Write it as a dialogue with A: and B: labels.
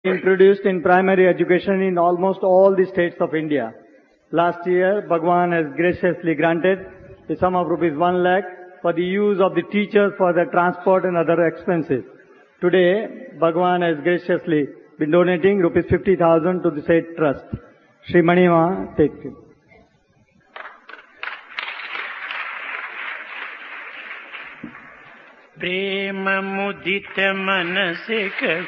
A: introduced in primary education in almost all the states of India. Last year, Bhagwan has graciously granted the sum of rupees 1 lakh for the use of the teachers for their transport and other expenses. Today, Bhagwan has graciously been donating rupees 50,000 to the said trust. Shri Manima, take it.
B: प्रेम मुदित मन से